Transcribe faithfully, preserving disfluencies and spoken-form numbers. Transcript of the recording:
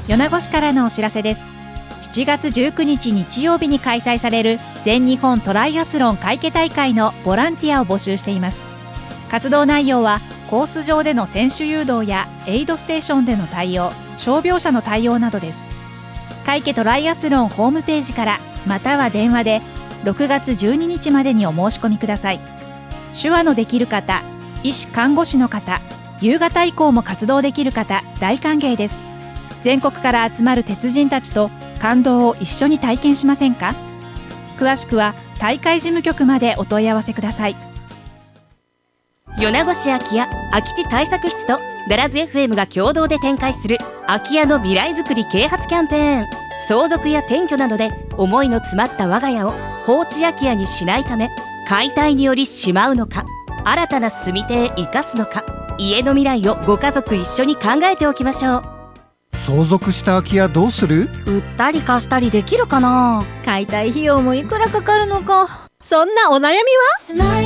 米子市からのお知らせです。しちがつじゅうくにち日曜日に開催される全日本トライアスロン会計大会のボランティアを募集しています。活動内容はコース上での選手誘導やエイドステーションでの対応、傷病者の対応などです。会計トライアスロンホームページからまたは電話でろくがつじゅうににちまでにお申し込みください。手話のできる方、医師・看護師の方、夕方以降も活動できる方、大歓迎です。全国から集まる鉄人たちと感動を一緒に体験しませんか。詳しくは大会事務局までお問い合わせください。 米子市空き家空き地対策室とダラズ エフエム が共同で展開する空き家の未来づくり啓発キャンペーン。相続や転居などで思いの詰まった我が家を放置空き家にしないため、解体によりしまうのか、新たな住み手へ生かすのか、家の未来をご家族一緒に考えておきましょう。 相続した空き家どうする？ 売ったり貸したりできるかな。 解体費用もいくらかかるのか。そんなお悩みは